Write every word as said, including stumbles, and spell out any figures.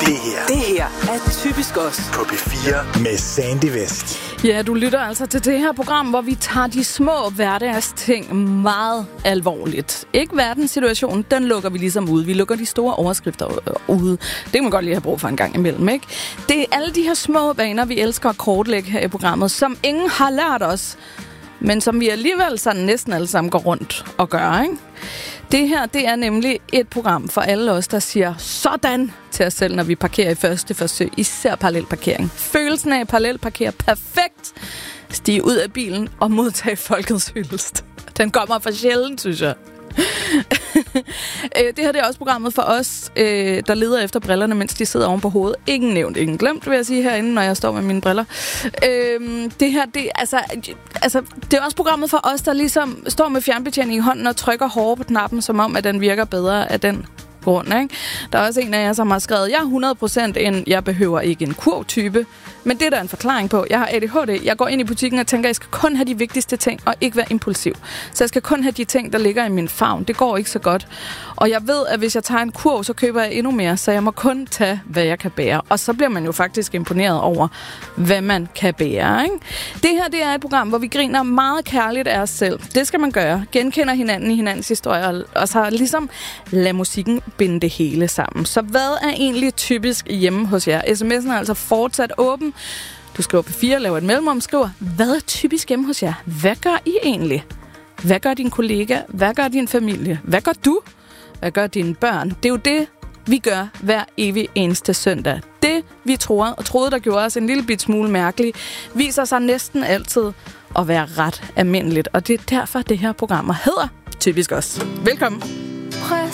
Det her. Det her er typisk os. På P fire med Sandy West. Ja, du lytter altså til det her program, hvor vi tager de små hverdagsting meget alvorligt. Ikke verdenssituationen, den lukker vi ligesom ud. Vi lukker de store overskrifter ude. Det kan man godt lige have brug for en gang imellem, ikke? Det er alle de her små vaner, vi elsker at kortlægge her i programmet, som ingen har lært os, men som vi alligevel sådan næsten alle sammen går rundt og gør, ikke? Det her, det er nemlig et program for alle os, der siger sådan til os selv, når vi parkerer i første forsøg, især parallelparkering. Følelsen af at parallelparkere perfekt, stige ud af bilen og modtage folkets hyldest. Den kommer for sjældent, synes jeg. Det her det er også programmet for os, der leder efter brillerne, mens de sidder oven på hovedet. Ingen nævnt, ingen glemt, vil jeg sige herinde, når jeg står med mine briller. Det her, det, altså, altså, det er også programmet for os, der ligesom står med fjernbetjening i hånden og trykker hårdere på knappen, som om, at den virker bedre af den grund, ikke? Der er også en af jer, som har skrevet, jeg er hundrede procent en, jeg behøver ikke en kurvtype. Men det er der en forklaring på. Jeg har A D H D. Jeg går ind i butikken og tænker, at jeg skal kun have de vigtigste ting, og ikke være impulsiv. Så jeg skal kun have de ting, der ligger i min favn. Det går ikke så godt. Og jeg ved, at hvis jeg tager en kurv, så køber jeg endnu mere, så jeg må kun tage, hvad jeg kan bære. Og så bliver man jo faktisk imponeret over, hvad man kan bære, ikke? Det her, det er et program, hvor vi griner meget kærligt af os selv. Det skal man gøre. Genkender hinanden i hinandens historier, og så ligesom lad musikken binde det hele sammen. Så hvad er egentlig typisk hjemme hos jer? sms'en er altså fortsat åben. Du skriver P fire, laver et mellemrum, skriver, hvad er typisk hjemme hos jer? Hvad gør I egentlig? Hvad gør din kollega? Hvad gør din familie? Hvad gør du? Hvad gør dine børn? Det er jo det, vi gør hver evig eneste søndag. Det, vi troede, og troede, der gjorde os en lille bit smule mærkelige, viser sig næsten altid at være ret almindeligt. Og det er derfor, det her program hedder Typisk Os. Velkommen.